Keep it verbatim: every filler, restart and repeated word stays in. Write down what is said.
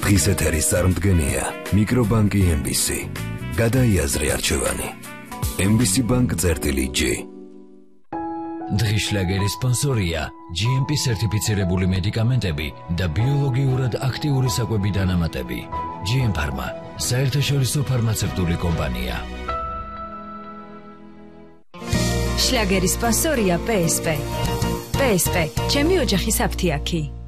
დღის ეთერის წარმდგენია მიკრობანკი ემ ბი სი. გადაიაზრე არჩევანი. ემ ბი სი ბანკ წერტილი ჯი. დღის შლაგერის სპონსორია ჯი ემ პი სერტიფიცირებული მედიკამენტები და ბიოლოგიურად აქტიური საკვები დანამატები. ჯი ემ ფარმა, საერთაშორისო ფარმაცევტული კომპანია. შლაგერის სპონსორია პე ეს პე. პე ეს პე, ჩემი ოჯახის აფთიაქი.